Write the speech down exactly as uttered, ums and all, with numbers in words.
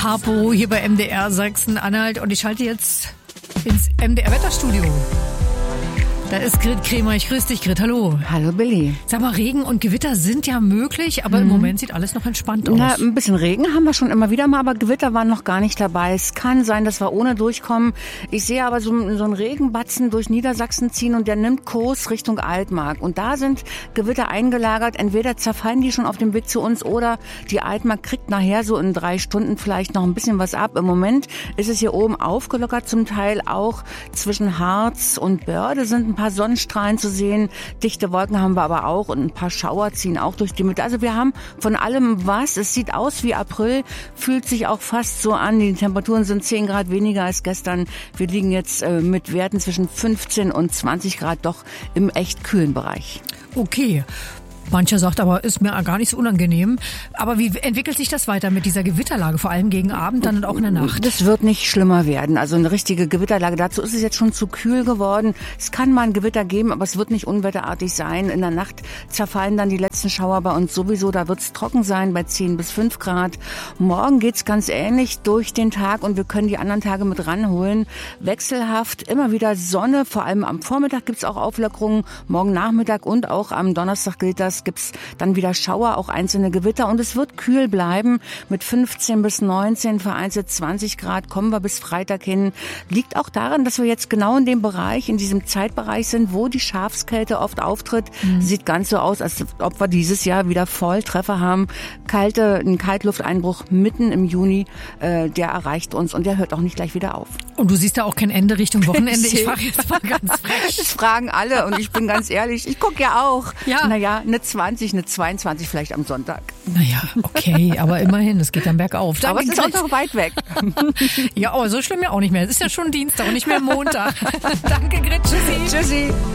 Harpo hier bei M D R Sachsen-Anhalt und ich schalte jetzt ins M D R-Wetterstudio. Da ist Grit Kremer. Ich grüße dich, Grit. Hallo. Hallo, Billy. Sag mal, Regen und Gewitter sind ja möglich, aber mhm. im Moment sieht alles noch entspannt aus. Na, ein bisschen Regen haben wir schon immer wieder mal, aber Gewitter waren noch gar nicht dabei. Es kann sein, dass wir ohne durchkommen. Ich sehe aber so, so einen Regenbatzen durch Niedersachsen ziehen und der nimmt Kurs Richtung Altmark. Und da sind Gewitter eingelagert. Entweder zerfallen die schon auf dem Weg zu uns oder die Altmark kriegt nachher so in drei Stunden vielleicht noch ein bisschen was ab. Im Moment ist es hier oben aufgelockert zum Teil. Auch zwischen Harz und Börde sind ein paar Sonnenstrahlen zu sehen. Dichte Wolken haben wir aber auch und ein paar Schauer ziehen auch durch die Mitte. Also wir haben von allem was. Es sieht aus wie April, fühlt sich auch fast so an. Die Temperaturen sind zehn Grad weniger als gestern. Wir liegen jetzt äh, mit Werten zwischen fünfzehn und zwanzig Grad doch im echt kühlen Bereich. Okay. Mancher sagt aber, ist mir gar nicht so unangenehm. Aber wie entwickelt sich das weiter mit dieser Gewitterlage, vor allem gegen Abend dann und auch in der Nacht? Das wird nicht schlimmer werden. Also eine richtige Gewitterlage, dazu ist es jetzt schon zu kühl geworden. Es kann mal ein Gewitter geben, aber es wird nicht unwetterartig sein. In der Nacht zerfallen dann die letzten Schauer bei uns sowieso. Da wird es trocken sein bei zehn bis fünf Grad. Morgen geht's ganz ähnlich durch den Tag und wir können die anderen Tage mit ranholen. Wechselhaft, immer wieder Sonne, vor allem am Vormittag gibt's auch Auflockerungen. Morgen Nachmittag und auch am Donnerstag gilt das. Gibt's dann wieder Schauer, auch einzelne Gewitter und es wird kühl bleiben mit fünfzehn bis neunzehn, vereinzelt zwanzig Grad, kommen wir bis Freitag hin. Liegt auch daran, dass wir jetzt genau in dem Bereich, in diesem Zeitbereich sind, wo die Schafskälte oft auftritt. Mhm. Sieht ganz so aus, als ob wir dieses Jahr wieder Volltreffer haben. Kalte, ein Kaltlufteinbruch mitten im Juni, äh, der erreicht uns und der hört auch nicht gleich wieder auf. Und du siehst da auch kein Ende Richtung Wochenende? Ich frage jetzt mal ganz frech. Das fragen alle und ich bin ganz ehrlich, ich gucke ja auch. Ja. Naja, eine zwanzig, eine zweiundzwanzig vielleicht am Sonntag. Naja, okay, aber immerhin, es geht dann bergauf. Danke, aber es ist auch noch weit weg. Ja, aber so schlimm ja auch nicht mehr. Es ist ja schon Dienstag und nicht mehr Montag. Danke, Grit. Tschüssi. Tschüssi.